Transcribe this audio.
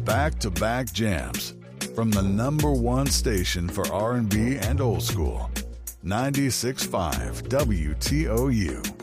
back-to-back jams from the #1 station for R&B and old school, 96.5 WTOU.